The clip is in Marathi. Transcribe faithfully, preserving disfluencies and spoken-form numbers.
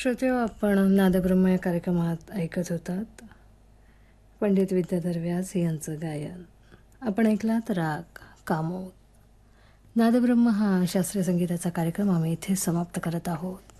श्रोतेहो, आपण नादब्रह्म या कार्यक्रमात ऐकत होतात पंडित विद्याधर व्यास यांचं गायन. आपण ऐकलात राग कामोद. नादब्रह्म हा शास्त्रीय संगीताचा कार्यक्रम आम्ही इथे समाप्त करत आहोत.